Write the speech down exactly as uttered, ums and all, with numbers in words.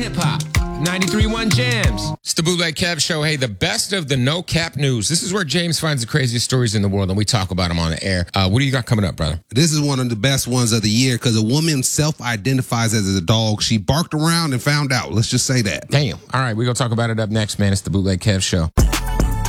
Hip hop. ninety-three point one Jams. It's the Bootleg Kev Show. Hey, the best of the no cap news. This is where James finds the craziest stories in the world, and we talk about them on the air. Uh, what do you got coming up, brother? This is one of the best ones of the year because a woman self-identifies as a dog. She barked around and found out. Let's just say that. Damn. All right, we're going to talk about it up next, man. It's the Bootleg Kev Show.